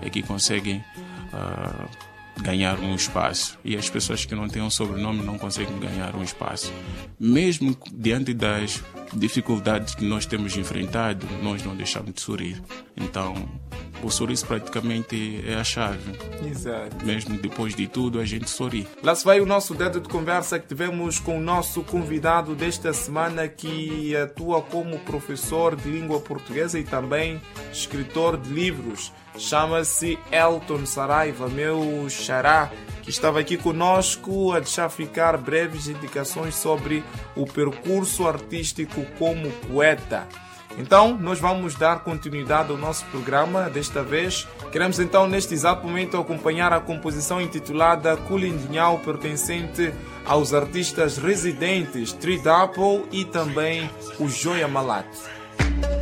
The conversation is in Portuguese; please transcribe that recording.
é que conseguem ganhar um espaço, e as pessoas que não têm um sobrenome não conseguem ganhar um espaço. Mesmo diante das dificuldades que nós temos enfrentado, nós não deixamos de sorrir. Então, o sorriso praticamente é a chave. Exato. Mesmo depois de tudo, a gente sorri. Lá se vai o nosso dedo de conversa que tivemos com o nosso convidado desta semana, que atua como professor de língua portuguesa e também escritor de livros. Chama-se Elton Saraiva, meu xará, que estava aqui conosco a deixar ficar breves indicações sobre o percurso artístico como poeta. Então, nós vamos dar continuidade ao nosso programa. Desta vez, queremos então, neste exato momento, acompanhar a composição intitulada Culindinhau, pertencente aos artistas residentes Tridapple e também o Joia Malate.